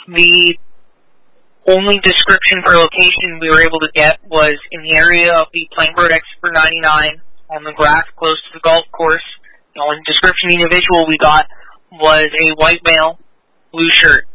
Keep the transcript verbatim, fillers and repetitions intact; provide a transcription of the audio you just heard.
The only description for location we were able to get was in the area of the Plainbird Expert ninety-nine on the grass close to the golf course. The only description of the individual we got was a white male, blue shirt.